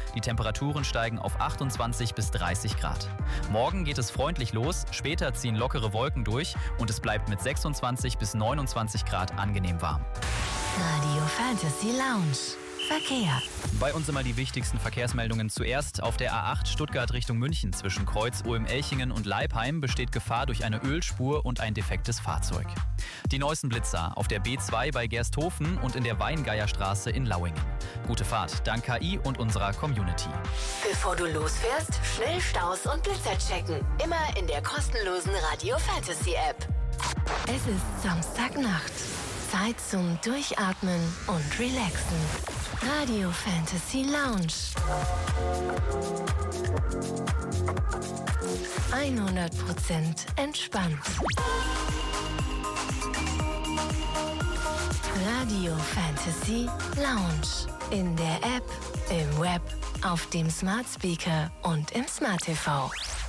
Die Temperaturen steigen auf 28 bis 30 Grad. Morgen geht es freundlich los, später ziehen lockere Wolken durch und es bleibt mit 26 bis 29 Grad angenehm warm. Radio Fantasy Lounge. Verkehr. Bei uns immer die wichtigsten Verkehrsmeldungen. Zuerst auf der A8 Stuttgart Richtung München zwischen Kreuz-Ulm-Elchingen und Leipheim besteht Gefahr durch eine Ölspur und ein defektes Fahrzeug. Die neuesten Blitzer auf der B2 bei Gersthofen und in der Weingeierstraße in Lauingen. Gute Fahrt dank KI und unserer Community. Bevor du losfährst, schnell Staus und Blitzer checken. Immer in der kostenlosen Radio Fantasy App. Es ist Samstagnacht. Zeit zum Durchatmen und Relaxen. Radio Fantasy Lounge. 100% entspannt. Radio Fantasy Lounge. In der App, im Web, auf dem Smart Speaker und im Smart TV.